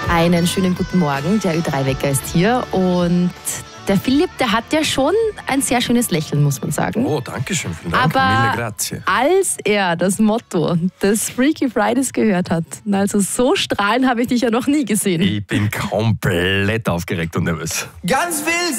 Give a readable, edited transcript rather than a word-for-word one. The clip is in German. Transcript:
Einen schönen guten Morgen, der Ö3-Wecker ist hier und der Philipp, der hat ja schon ein sehr schönes Lächeln, muss man sagen. Oh, danke schön, vielen Dank. Aber Mille grazie. als er das Motto des Freaky Fridays gehört hat, also so strahlen habe ich dich ja noch nie gesehen. Ich bin komplett aufgeregt und nervös. Ganz wild